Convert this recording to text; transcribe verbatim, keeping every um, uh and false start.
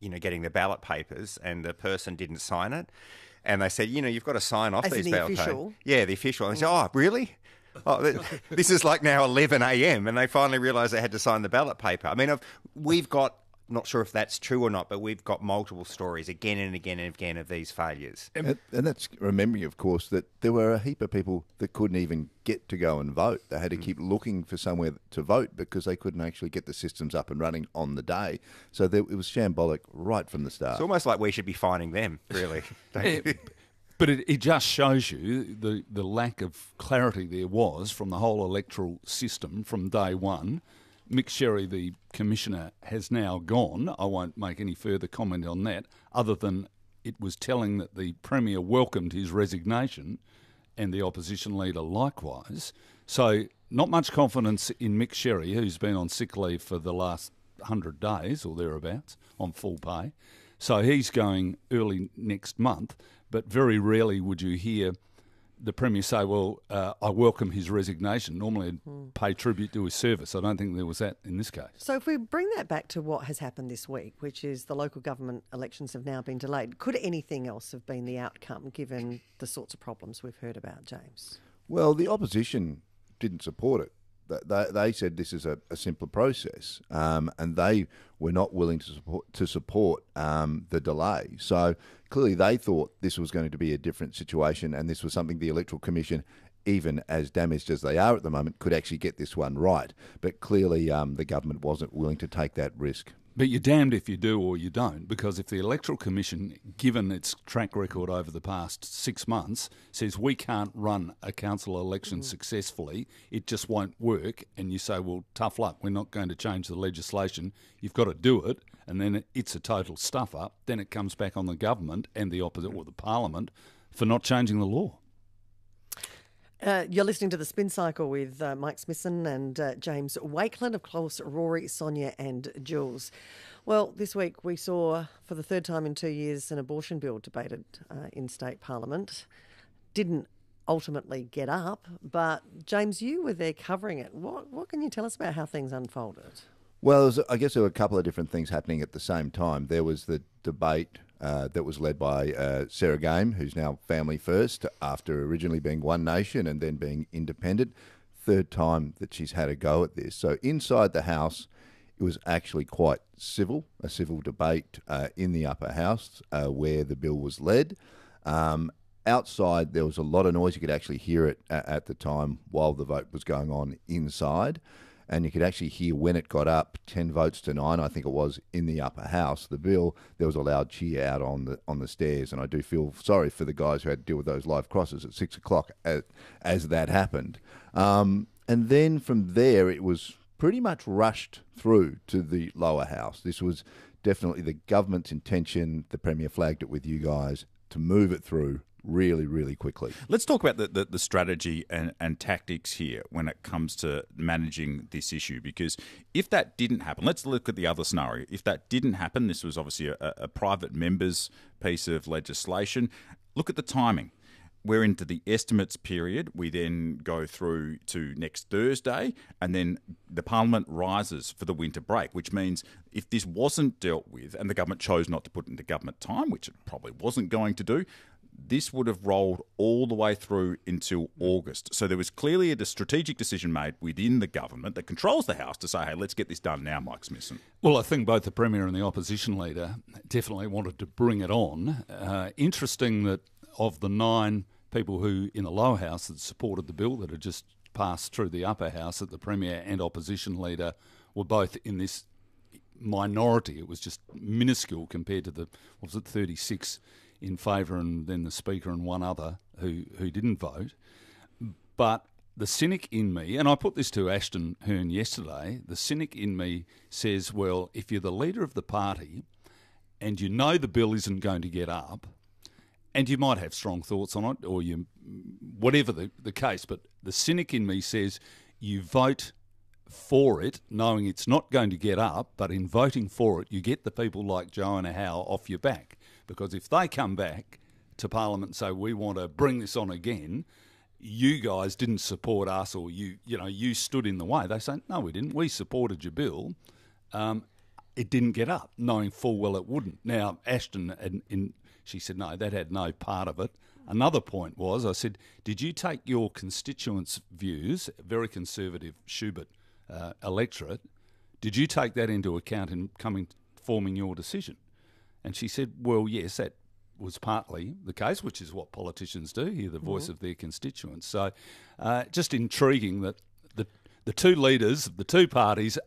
you know, getting the ballot papers, and the person didn't sign it. And they said, you know, you've got to sign off As these in the ballot official? papers. Yeah, the official. And they said, oh, really? Oh, th- this is like now eleven a.m. and they finally realised they had to sign the ballot paper. I mean, I've, we've got, I'm not sure if that's true or not, but we've got multiple stories again and again and again of these failures. And, and that's remembering, of course, that there were a heap of people that couldn't even get to go and vote. They had to keep looking for somewhere to vote because they couldn't actually get the systems up and running on the day. So there, it was shambolic right from the start. It's almost like we should be fining them, really. Don't you? Yeah, but it, it just shows you the, the lack of clarity there was from the whole electoral system from day one. Mick Sherry, the commissioner, has now gone. I won't make any further comment on that, other than it was telling that the Premier welcomed his resignation and the opposition leader likewise. So not much confidence in Mick Sherry, who's been on sick leave for the last one hundred days or thereabouts on full pay. So he's going early next month, but very rarely would you hear the Premier say, well, uh, I welcome his resignation. Normally I'd mm. pay tribute to his service. I don't think there was that in this case. So if we bring that back to what has happened this week, which is the local government elections have now been delayed, could anything else have been the outcome given the sorts of problems we've heard about, James? Well, the opposition didn't support it. They, they said this is a, a simpler process, um, and they were not willing to support, to support um, the delay. So clearly they thought this was going to be a different situation, and this was something the Electoral Commission, even as damaged as they are at the moment, could actually get this one right. But clearly um, the government wasn't willing to take that risk. But you're damned if you do or you don't, because if the Electoral Commission, given its track record over the past six months, says we can't run a council election mm. successfully, it just won't work, and you say, well, tough luck, we're not going to change the legislation, you've got to do it, and then it's a total stuff-up, then it comes back on the government and the opposite, or the Parliament, for not changing the law. Uh, you're listening to The Spin Cycle with uh, Mike Smithson and uh, James Wakeland, of course, Rory, Sonia and Jules. Well, this week we saw, for the third time in two years, an abortion bill debated uh, in state parliament. Didn't ultimately get up, but James, you were there covering it. What, what can you tell us about how things unfolded? Well, was, I guess there were a couple of different things happening at the same time. There was the debate uh, that was led by uh, Sarah Game, who's now Family First, after originally being One Nation and then being independent. Third time that she's had a go at this. So inside the House, it was actually quite civil, a civil debate uh, in the upper house uh, where the bill was led. Um, outside, there was a lot of noise. You could actually hear it at, at the time while the vote was going on inside. And you could actually hear when it got up, ten votes to nine, I think it was, in the upper house, the bill, there was a loud cheer out on the on the stairs. And I do feel sorry for the guys who had to deal with those live crosses at six o'clock as, as that happened. Um, and then from there, it was pretty much rushed through to the lower house. This was definitely the government's intention. The Premier flagged it with you guys to move it through really, really quickly. Let's talk about the, the, the strategy and, and tactics here when it comes to managing this issue, because if that didn't happen, let's look at the other scenario. If that didn't happen, this was obviously a, a private member's piece of legislation. Look at the timing. We're into the estimates period. We then go through to next Thursday, and then the Parliament rises for the winter break, which means if this wasn't dealt with and the government chose not to put it into government time, which it probably wasn't going to do, this would have rolled all the way through until August. So there was clearly a strategic decision made within the government that controls the House to say, hey, let's get this done now, Mike Smithson. Well, I think both the Premier and the opposition leader definitely wanted to bring it on. Uh, interesting that of the nine people who in the lower house that supported the bill that had just passed through the upper house, that the Premier and opposition leader were both in this minority. It was just minuscule compared to the, what was it, thirty-six in favour and then the Speaker and one other who, who didn't vote. But the cynic in me, and I put this to Ashton Hearn yesterday, the cynic in me says, well, if you're the leader of the party and you know the bill isn't going to get up, and you might have strong thoughts on it, or you, whatever the, the case, but the cynic in me says you vote for it, knowing it's not going to get up, but in voting for it, you get the people like Joanna Howe off your back. Because if they come back to Parliament and say, we want to bring this on again, you guys didn't support us, or you, you know, you stood in the way. They say, no, we didn't. We supported your bill. Um, it didn't get up, knowing full well it wouldn't. Now, Ashton, and in, she said, no, that had no part of it. Another point was, I said, did you take your constituents' views, very conservative Schubert uh, electorate, did you take that into account in coming forming your decision? And she said, well, yes, that was partly the case, which is what politicians do, hear the voice mm-hmm. of their constituents. So uh, just intriguing that the the two leaders of the two parties